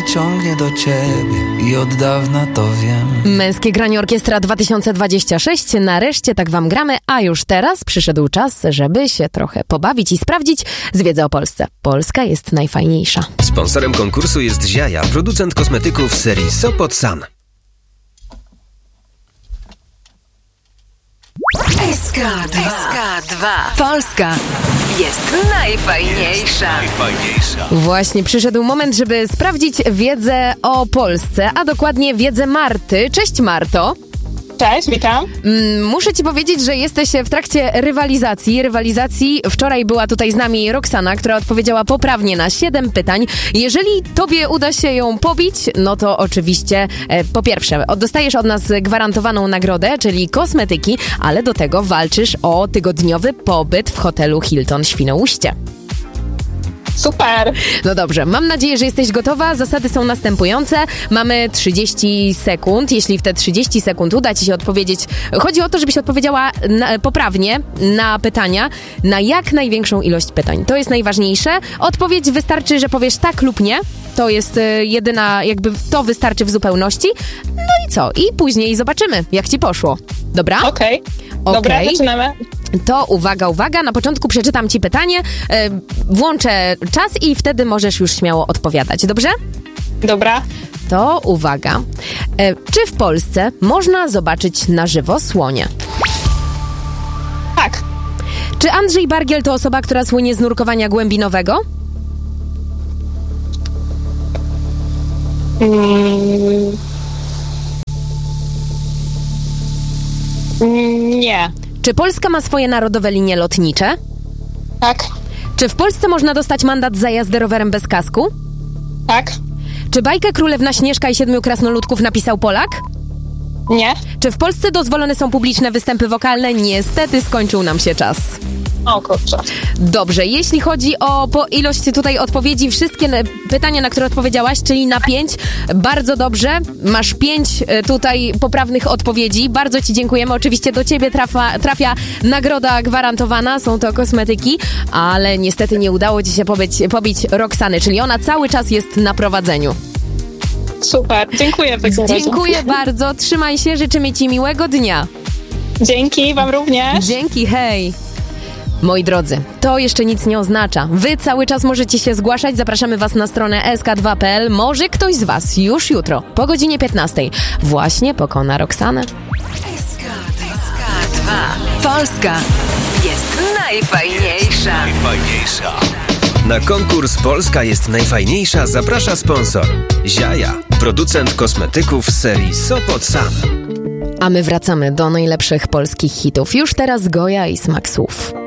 ciągnie do ciebie i od dawna to wiem. Męskie granie Orkiestra 2026. Nareszcie tak wam gramy, a już teraz przyszedł czas, żeby się trochę pobawić i sprawdzić z wiedzy o Polsce. Polska jest najfajniejsza. Sponsorem konkursu jest Ziaja, producent kosmetyków serii Sopot San. SK2. Polska jest najfajniejsza. Właśnie przyszedł moment, żeby sprawdzić wiedzę o Polsce, a dokładnie wiedzę Marty. Cześć Marto. Cześć, witam. Muszę ci powiedzieć, że jesteś w trakcie rywalizacji. Wczoraj była tutaj z nami Roxana, która odpowiedziała poprawnie na 7 pytań. Jeżeli tobie uda się ją pobić, no to oczywiście po pierwsze dostajesz od nas gwarantowaną nagrodę, czyli kosmetyki, ale do tego walczysz o tygodniowy pobyt w hotelu Hilton Świnoujście. Super. No dobrze, mam nadzieję, że jesteś gotowa. Zasady są następujące. Mamy 30 sekund. Jeśli w te 30 sekund uda ci się odpowiedzieć... Chodzi o to, żebyś odpowiedziała poprawnie na pytania, na jak największą ilość pytań. To jest najważniejsze. Odpowiedź wystarczy, że powiesz tak lub nie. To jest jedyna, jakby to wystarczy w zupełności. No i co? I później zobaczymy, jak ci poszło. Dobra? Okej. Dobra, zaczynamy. To uwaga, na początku przeczytam ci pytanie, włączę czas i wtedy możesz już śmiało odpowiadać, dobrze? Dobra. To uwaga. Czy w Polsce można zobaczyć na żywo słonie? Tak. Czy Andrzej Bargiel to osoba, która słynie z nurkowania głębinowego? Nie. Czy Polska ma swoje narodowe linie lotnicze? Tak. Czy w Polsce można dostać mandat za jazdę rowerem bez kasku? Tak. Czy bajkę Królewna Śnieżka i 7 krasnoludków napisał Polak? Nie. Czy w Polsce dozwolone są publiczne występy wokalne? Niestety skończył nam się czas. O kurczę. Dobrze, jeśli chodzi o ilość tutaj odpowiedzi, wszystkie pytania, na które odpowiedziałaś, czyli na 5, bardzo dobrze, masz 5 tutaj poprawnych odpowiedzi, bardzo ci dziękujemy, oczywiście do ciebie trafia nagroda gwarantowana, są to kosmetyki, ale niestety nie udało ci się pobić Roxany, czyli ona cały czas jest na prowadzeniu. Super, dziękuję w takim razie. Dziękuję bardzo, trzymaj się, życzymy ci miłego dnia. Dzięki, wam również. Dzięki, hej. Moi drodzy, to jeszcze nic nie oznacza. Wy cały czas możecie się zgłaszać. Zapraszamy was na stronę sk2.pl. Może ktoś z was już jutro, po godzinie 15, właśnie pokona Roxanę. SK2. Polska jest najfajniejsza. Na konkurs Polska jest najfajniejsza zaprasza sponsor Ziaja, producent kosmetyków serii Sopot San. A my wracamy do najlepszych polskich hitów. Już teraz Goja i Smak Słów.